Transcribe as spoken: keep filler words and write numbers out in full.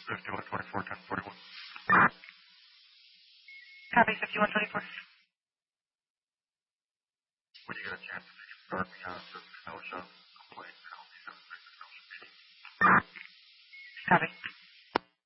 fifty-one twenty-four, ten forty-one. Copy, fifty-one twenty-four. When you get a chance, if you start me on the snow shop complaint, penalty seven six snow shop. Copy.